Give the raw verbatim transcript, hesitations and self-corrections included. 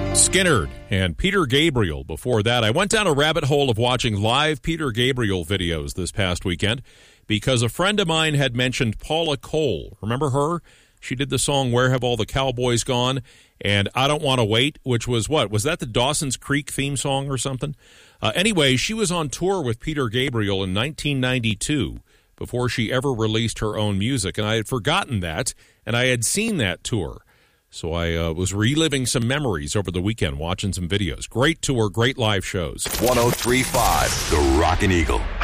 Skynyrd and Peter Gabriel. Before that, I went down a rabbit hole of watching live Peter Gabriel videos this past weekend because a friend of mine had mentioned Paula Cole. Remember her? She did the song Where Have All the Cowboys Gone? And I Don't Want to Wait, which was what? Was that the Dawson's Creek theme song or something? Uh, anyway, she was on tour with Peter Gabriel in nineteen ninety-two before she ever released her own music. And I had forgotten that, and I had seen that tour. So I uh, was reliving some memories over the weekend, watching some videos. Great tour, great live shows. one oh three point five The Rockin' Eagle.